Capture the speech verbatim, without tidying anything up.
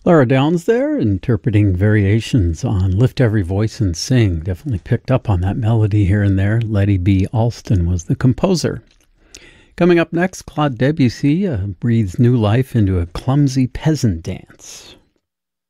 Laura Downs there, interpreting variations on Lift Every Voice and Sing. Definitely picked up on that melody here and there. Letty B. Alston was the composer. Coming up next, Claude Debussy uh, breathes new life into a clumsy peasant dance.